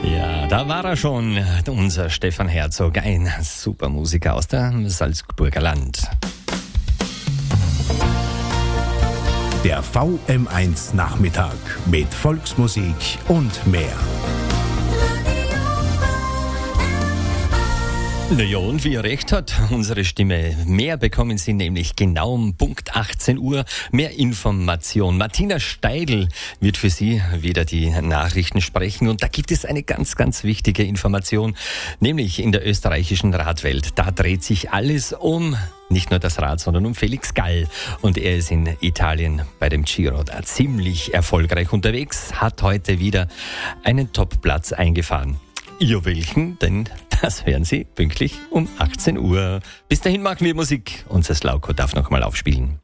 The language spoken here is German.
Ja, da war er schon, unser Stefan Herzog, ein super Musiker aus dem Salzburger Land. Der VM1 Nachmittag mit Volksmusik und mehr. Naja, und wie er recht hat, unsere Stimme. Mehr bekommen Sie nämlich genau um Punkt 18 Uhr. Mehr Information. Martina Steidl wird für Sie wieder die Nachrichten sprechen. Und da gibt es eine ganz, ganz wichtige Information, nämlich in der österreichischen Radwelt. Da dreht sich alles um nicht nur das Rad, sondern um Felix Gall. Und er ist in Italien bei dem Giro da ziemlich erfolgreich unterwegs, hat heute wieder einen Top-Platz eingefahren. Ja, welchen? Denn das hören Sie pünktlich um 18 Uhr. Bis dahin machen wir Musik. Unser Slauko darf noch mal aufspielen.